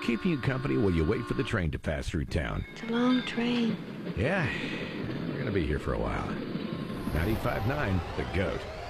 keeping you company while you wait for the train to pass through town. It's a long train. Yeah, we're going to be here for a while. 95.9, The Goat.